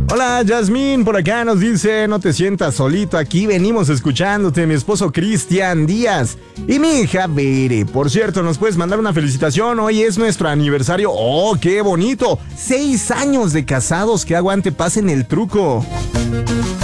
Hola, Yasmín, por acá nos dice, no te sientas solito, aquí venimos escuchándote, mi esposo Cristian Díaz y mi hija Bere. Por cierto, nos puedes mandar una felicitación, hoy es nuestro aniversario. ¡Oh, qué bonito! 6 años de casados, que aguante, pasen el truco.